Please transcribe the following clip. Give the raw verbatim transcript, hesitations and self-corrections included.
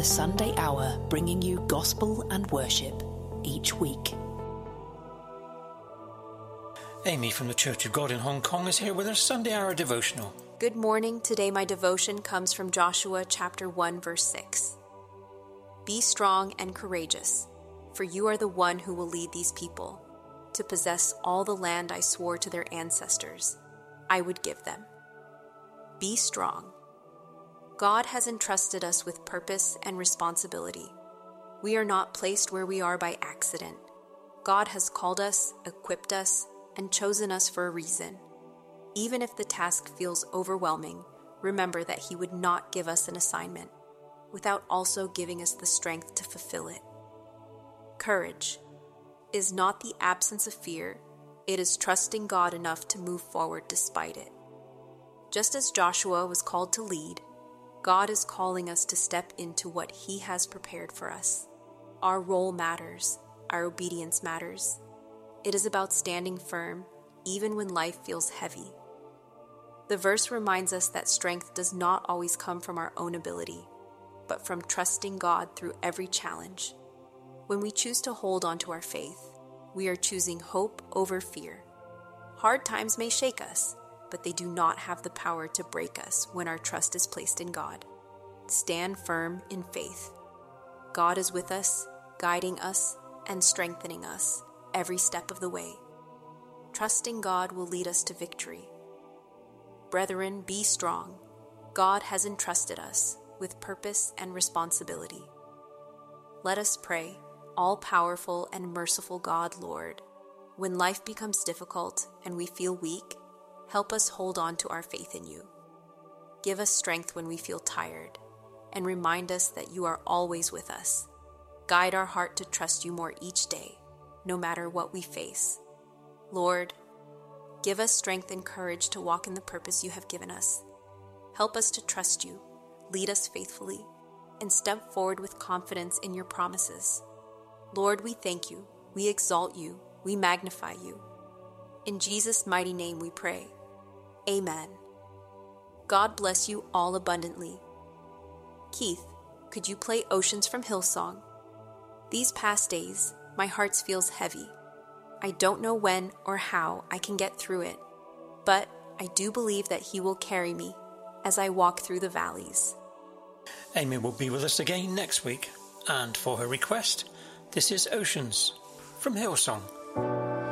The Sunday Hour, bringing you gospel and worship each week. Amy from the Church of God in Hong Kong is here with her Sunday Hour devotional. Good morning. Today my devotion comes from Joshua chapter one verse six. Be strong and courageous, for you are the one who will lead these people to possess all the land I swore to their ancestors I would give them. Be strong. God has entrusted us with purpose and responsibility. We are not placed where we are by accident. God has called us, equipped us, and chosen us for a reason. Even if the task feels overwhelming, remember that He would not give us an assignment without also giving us the strength to fulfill it. Courage is not the absence of fear, it is trusting God enough to move forward despite it. Just as Joshua was called to lead, God is calling us to step into what He has prepared for us. Our role matters, our obedience matters. It is about standing firm, even when life feels heavy. The verse reminds us that strength does not always come from our own ability, but from trusting God through every challenge. When we choose to hold on to our faith, we are choosing hope over fear. Hard times may shake us, but they do not have the power to break us when our trust is placed in God. Stand firm in faith. God is with us, guiding us, and strengthening us every step of the way. Trusting God will lead us to victory. Brethren, be strong. God has entrusted us with purpose and responsibility. Let us pray, all-powerful and merciful God, Lord, when life becomes difficult and we feel weak, help us hold on to our faith in You. Give us strength when we feel tired, and remind us that You are always with us. Guide our heart to trust You more each day, no matter what we face. Lord, give us strength and courage to walk in the purpose You have given us. Help us to trust You, lead us faithfully, and step forward with confidence in Your promises. Lord, we thank You, we exalt You, we magnify You. In Jesus' mighty name we pray. Amen. God bless you all abundantly. Keith, could you play Oceans from Hillsong? These past days, my heart feels heavy. I don't know when or how I can get through it, but I do believe that He will carry me as I walk through the valleys. Amy will be with us again next week, and for her request, this is Oceans from Hillsong.